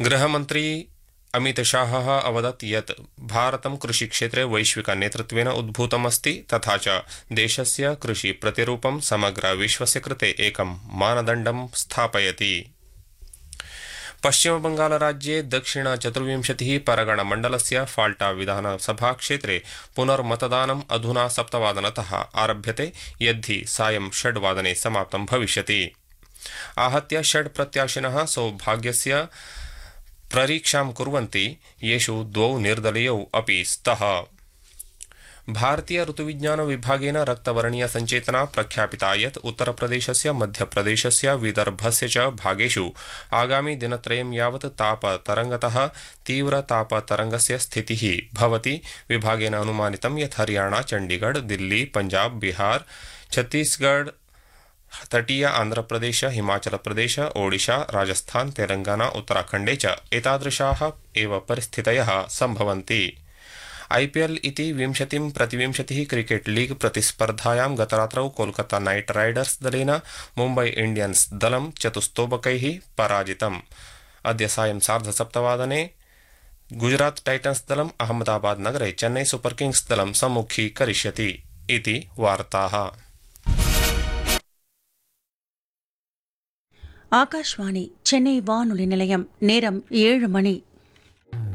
गृहमन्त्री अमितशाहः अवदत् यत् भारतं कृषिक्षेत्रे वैश्विकनेतृत्वेन उद्भूतमस्ति तथा च देशस्य कृषिप्रतिरूपं समग्र विश्वस्य कृते एकं मानदण्डं स्थापयति। पश्चिमबंगालराज्ये दक्षिण चतुर्विंशतिः परगणमण्डलस्य फाल्टा विधानसभाक्षेत्रे पुनर्मतदानम् अधुना 7:00 आरभ्यते यद्धि सायं 6:00 समाप्तं भविष्यति। आहत्य 6 प्रत्याशिनः सौभाग्यस्य परीक्षां कुर्वन्ति येषु 2 निर्दलीयौ अपि स्तः। भारतीय ऋतुविज्ञान विभागेन रक्तवर्णीय संचेतना प्रख्यापिता यत् उत्तरप्रदेशस्य मध्यप्रदेशस्य विदर्भस्य च भागेषु आगामि दिनत्रयं यावत् तापतरंगतः तीव्रतापतरंगस्य स्थितिः भवति। विभागेन अनुमानितं यत् हरियाणा, चण्डीगढ़, दिल्ली, पंजाब, बिहार, छत्तीसगढ़, तटीय आंध्रप्रदेश, हिमाचल प्रदेश, ओडिशा, राजस्थान, तेलंगाना, उत्तराखण्डे च एतादृशाः एव परिस्थितयः सम्भवन्ति। आईपीएल इति 20-20 क्रिकेट लीग प्रतिस्पर्धायां गतरात्रौ कोलकाता नाइट राइडर्स दलेन मुम्बई इंडियंस दलं चतुस्तोबकैः पराजितम्। अद्य सायं 7:30 गुजरात टाइटन्स दलम् अहमदाबाद नगरे चेन्नई सुपर किंग्स दलं सम्मुखीकरिष्यति इति वार्ताः। ஆகாஷ்வாணி சென்னை வானொலி நிலையம் நேரம் 7 மணி